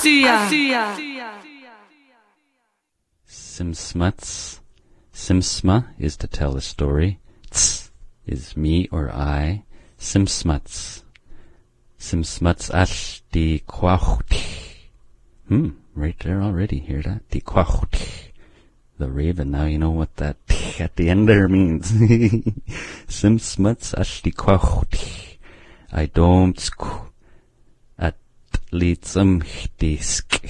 Simsmuts. Simsma is to tell a story. Ts is me or I. Simsmuts. Simsmuts ash di quahuti. Right there already. Hear that? Di quahuti. The raven. Now you know what that at the end there means. Simsmuts ash di quahuti. I don't sku. At litsum di sk.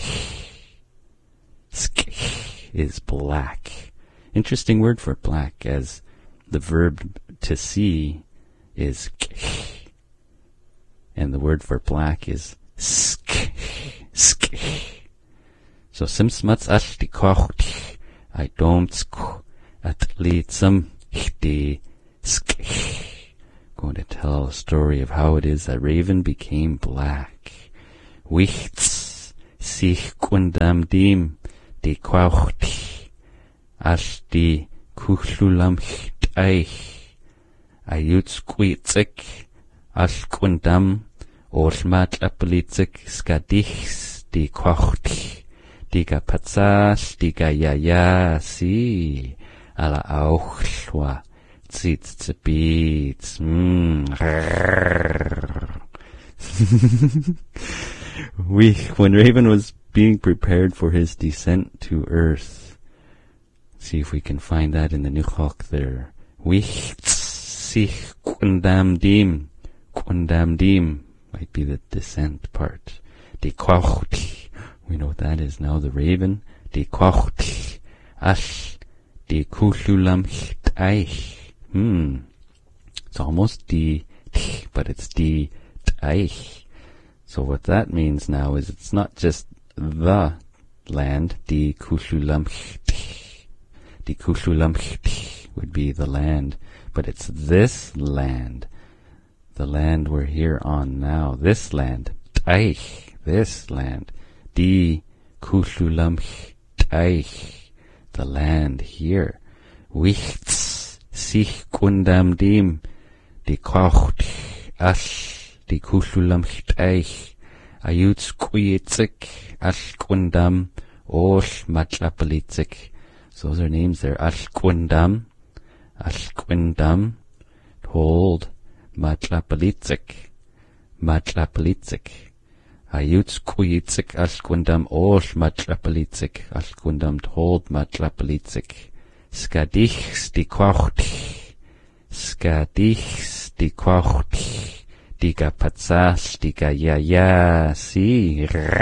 Sk is black. Interesting word for black, as the verb to see is k, and the word for black is sk. Sk. So simsmuts ashti kocht. I don't sku at litsum hti sk. Going to tell a story of how it is a raven became black. Wichts sich kundam dim di quauchti ashti kuchlulam cht'eich ayutz quitzik ashkundam olmat apelitzik skadichs di quauchti diga patzas diga yaya si ala auchlwa tzitz tzibitz When Raven was being prepared for his descent to earth. See if we can find that in the Nuchok there. Wichts sich kundam dim. Kundam dim might be the descent part. Die quauchti. We know what that is now. The raven. Die quauchti. Ash. Die kuchlulam cht'eich. It's almost die, but it's die t'eich. So what that means now is it's not just the land, di kushulamchti. Di kushulamchti would be the land, but it's this land. The land we're here on now. This land. T'eich. This land. Di kushulamchti. The land here. Wichts sich kundam dim. Di kocht ash. Di kushulamchti. Ayutz quitzik, ashkundam, osh matlapalitzik. So those are names there. Ashkundam, told, matlapalitzik, Ayutz quitzik, ashkundam, osh matlapalitzik, ashkundam, told, matlapalitzik. Skadichs di quauchti, Diga patzas, diga ya, si,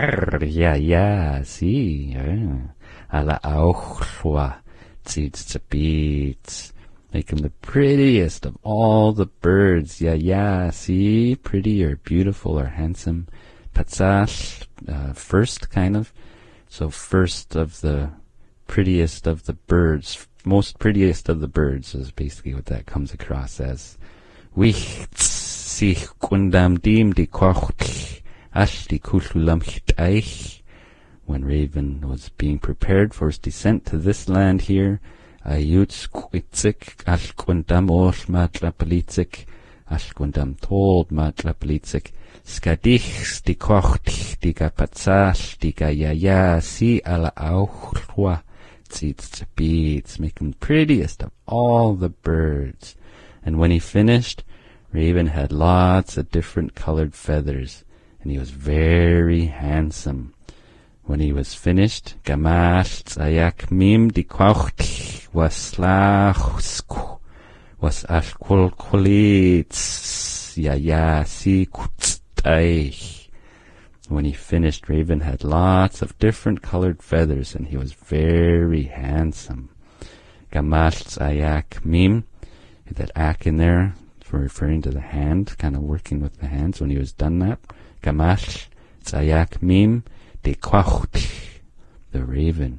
ala auchwa, tzitz tzabitz. Make him the prettiest of all the birds, ya, si, pretty or beautiful or handsome. Patzas, first kind of, so first of the prettiest of the birds, most prettiest of the birds is basically what that comes across as. Wichts. Sich kundam dim di kocht ash di kuchlulam cht'eich. When Raven was being prepared for his descent to this land here, ayutz quitzik ash kundam osh matlapalitzik ash kundam told matlapalitzik skadichs di kocht diga patzas diga yaya si ala auchwa tzitz tzabitz. Make him prettiest of all the birds. And when he finished, Raven had lots of different colored feathers, and he was very handsome. When he was finished, Gamash tzayak mim di quaucht waslachsku was ashkulkulitz yaya si kutz'eich. When he finished, Raven had lots of different colored feathers, and he was very handsome. Gamash tzayak mim, that ak in there, referring to the hand, kind of working with the hands. When he was done that, Gamash tzayak mim de quaucht, the raven,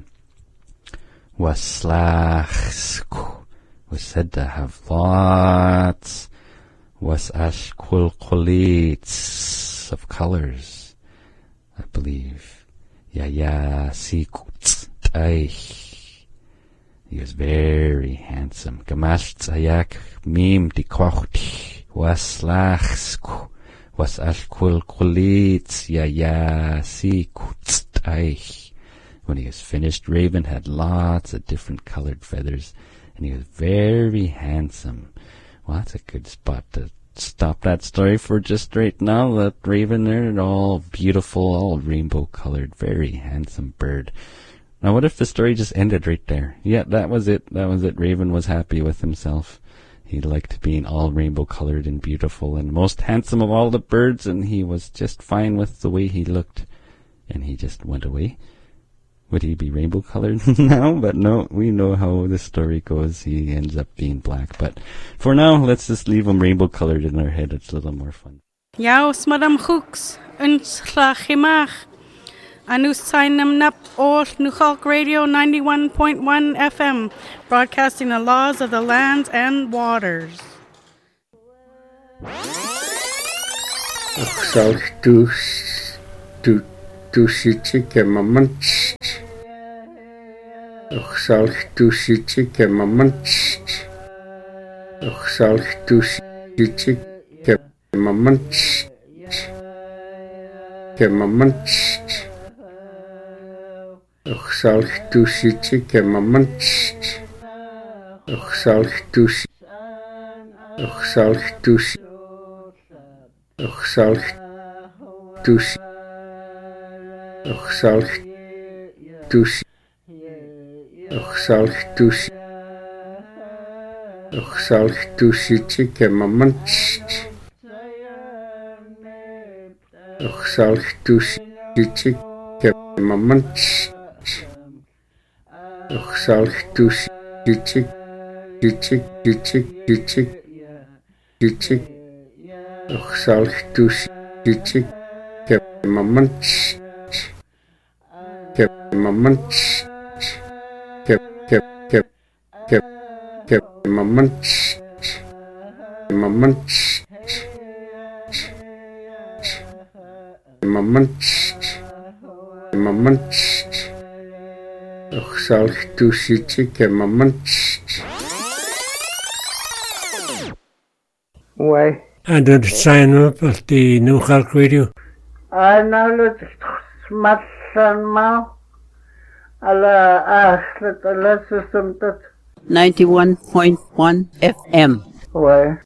waslachsku, was said to have lots, was ashkulkulitz, of colors, I believe. Yaya sikutz t'eich. He was very handsome. Gamash tzayak mim di kocht waslachsku was ashkulkulitz yaya si kutz Eich. When he was finished, Raven had lots of different colored feathers, and he was very handsome. Well, that's a good spot to stop that story for just right now. That Raven there, all beautiful, all rainbow-colored, very handsome bird. Now, what if the story just ended right there? Yeah, that was it. That was it. Raven was happy with himself. He liked being all rainbow-colored and beautiful and most handsome of all the birds, and he was just fine with the way he looked. And he just went away. Would he be rainbow-colored now? But no, we know how the story goes. He ends up being black. But for now, let's just leave him rainbow-colored in our head. It's a little more fun. Yaus Madam Hooks, Unslachimach. Anus Sainam Nap Or Nuchalk Radio 91.1 FM, broadcasting the laws of the lands and waters. Why? And then sign up at the Nuchalk Radio. I know that smatsan ma. Ala aslet ala susumtat. 91.1 FM. Why?